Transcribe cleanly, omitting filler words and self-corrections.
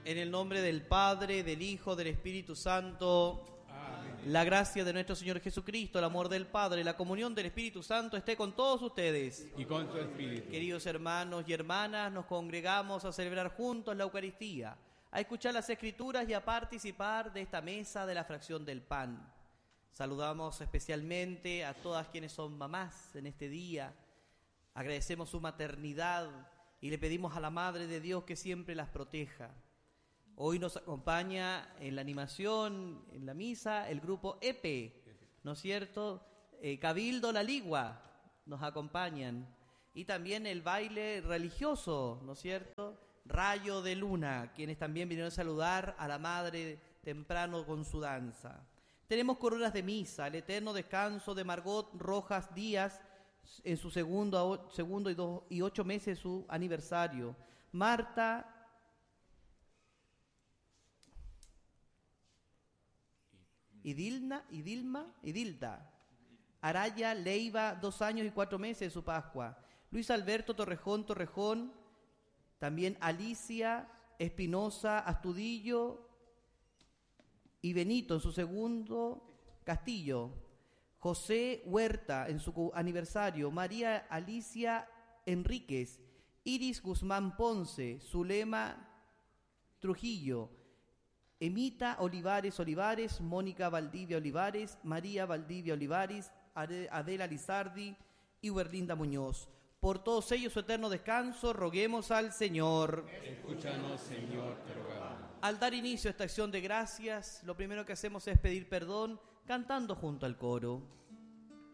En el nombre del Padre, del Hijo, del Espíritu Santo. Amén. La gracia de nuestro Señor Jesucristo, el amor del Padre, la comunión del Espíritu Santo esté con todos ustedes. Y con su espíritu. Queridos hermanos y hermanas, nos congregamos a celebrar juntos la Eucaristía, a escuchar las Escrituras y a participar de esta mesa de la fracción del pan. Saludamos especialmente a todas quienes son mamás en este día. Agradecemos su maternidad y le pedimos a la Madre de Dios que siempre las proteja. Hoy nos acompaña en la animación, en la misa, el grupo EPE, ¿no es cierto? Cabildo La Ligua nos acompañan. Y también el baile religioso, ¿no es cierto? Rayo de Luna, quienes también vinieron a saludar a la Madre temprano con su danza. Tenemos coronas de misa, el eterno descanso de Margot Rojas Díaz en su segundo y 8 meses su aniversario. Marta Idilda Araya Leiva, 2 años y 4 meses de su Pascua. Luis Alberto Torrejón, también Alicia Espinosa Astudillo y Benito en su segundo Castillo. José Huerta en su aniversario. María Alicia Enríquez, Iris Guzmán Ponce, Zulema Trujillo, Emita Olivares, Mónica Valdivia Olivares, María Valdivia Olivares, Adela Lizardi y Berlinda Muñoz. Por todos ellos su eterno descanso, roguemos al Señor. Escúchanos, Señor, te rogamos. Al dar inicio a esta acción de gracias, lo primero que hacemos es pedir perdón cantando junto al coro.